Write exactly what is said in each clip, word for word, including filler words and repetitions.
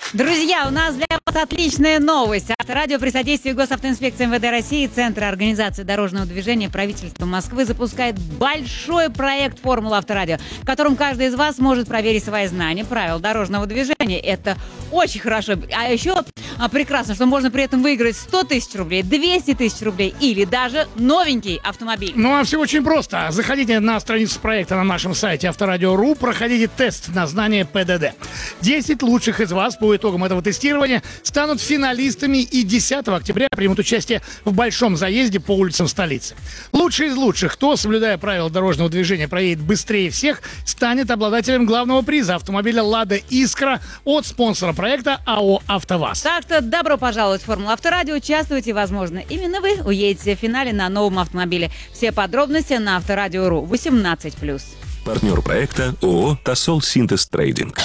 Друзья, у нас для вас отличная новость. Авторадио при содействии Госавтоинспекции эм вэ дэ России, Центра организации дорожного движения правительства Москвы запускает большой проект «Формула Авторадио», в котором каждый из вас может проверить свои знания правил дорожного движения. Это очень хорошо. А еще а, прекрасно, что можно при этом выиграть сто тысяч рублей, двести тысяч рублей или даже новенький автомобиль. Ну а все очень просто. Заходите на страницу проекта на нашем сайте авторадио точка ру, проходите тест на знание пэ дэ дэ. десять лучших из вас по итогам этого тестирования станут финалистами и десятого октября примут участие в большом заезде по улицам столицы. Лучший из лучших, кто, соблюдая правила дорожного движения, проедет быстрее всех, станет обладателем главного приза — автомобиля «Лада Искра» от спонсора проекта а о «АвтоВАЗ». Так что добро пожаловать в «Формулу Авторадио». Участвуйте, возможно, именно вы уедете в финале на новом автомобиле. Все подробности на авторадио точка ру. восемнадцать плюс. Партнер проекта ООО «Тосол Синтез Трейдинг».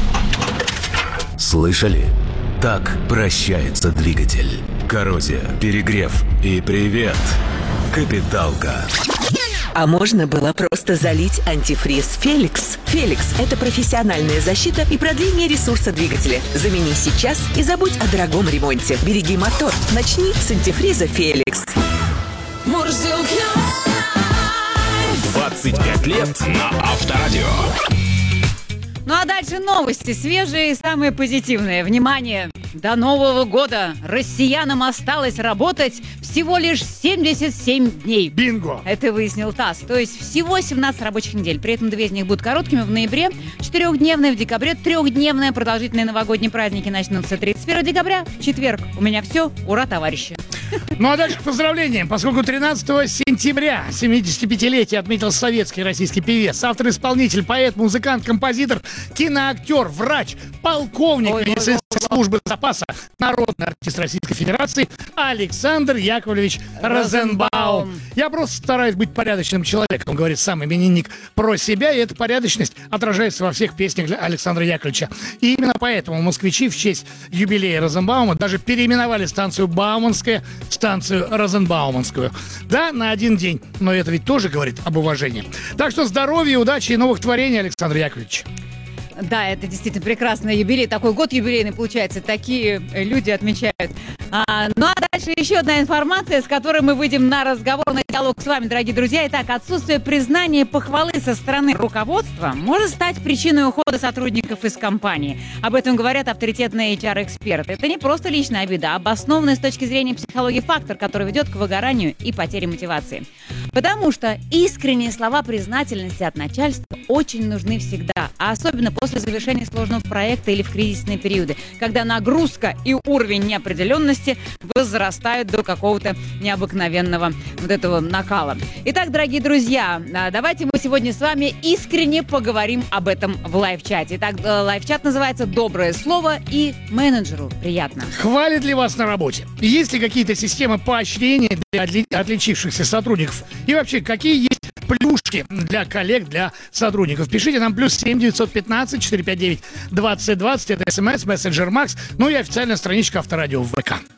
Слышали? Так прощается двигатель. Коррозия, перегрев и привет, капиталка. А можно было просто залить антифриз «Феликс». «Феликс» — это профессиональная защита и продление ресурса двигателя. Замени сейчас и забудь о дорогом ремонте. Береги мотор. Начни с антифриза «Феликс». двадцать пять лет на Авторадио. Ну а дальше новости, свежие и самые позитивные. Внимание! До Нового года россиянам осталось работать всего лишь семьдесят семь дней. Бинго! Это выяснил ТАСС. То есть всего семнадцать рабочих недель. При этом две из них будут короткими. В ноябре четырехдневная, в декабре трехдневная. Продолжительные новогодние праздники начнутся тридцать первого декабря. В четверг. У меня все. Ура, товарищи! Ну а дальше к поздравлениям, поскольку тринадцатого сентября семидесятипятилетие отметил советский российский певец, автор-исполнитель, поэт, музыкант, композитор, киноактер, врач, полковник Ой, медицинской ой, ой. службы запаса, народный артист Российской Федерации Александр Яковлевич Розенбаум. Я просто стараюсь быть порядочным человеком, говорит сам именинник про себя, и эта порядочность отражается во всех песнях Александра Яковлевича. И именно поэтому москвичи в честь юбилея Розенбаума даже переименовали станцию Бауманская в станцию Розенбауманскую. Да, на один день, но это ведь тоже говорит об уважении. Так что здоровья, удачи и новых творений, Александр Яковлевич. Да, это действительно прекрасный юбилей. Такой год юбилейный получается. Такие люди отмечают. А, ну а дальше еще одна информация, с которой мы выйдем на разговорный диалог с вами, дорогие друзья. Итак, отсутствие признания и похвалы со стороны руководства может стать причиной ухода сотрудников из компании. Об этом говорят авторитетные эйч ар-эксперты. Это не просто личная обида, а обоснованный с точки зрения психологии фактор, который ведет к выгоранию и потере мотивации. Потому что искренние слова признательности от начальства очень нужны всегда, а особенно после завершения сложного проекта или в кризисные периоды, когда нагрузка и уровень неопределенности возрастают до какого-то необыкновенного вот этого накала. Итак, дорогие друзья, давайте мы сегодня с вами искренне поговорим об этом в лайв-чате. Итак, лайв-чат называется «Доброе слово» и менеджеру приятно. Хвалит ли вас на работе? Есть ли какие-то системы поощрения для отли- отличившихся сотрудников? И вообще, какие есть плюшки для коллег, для сотрудников? Пишите нам плюс семь девятьсот пятнадцать четыреста пятьдесят девять двадцать двадцать. Это смс, мессенджер Макс. Ну и официальная страничка Авторадио в вэ ка.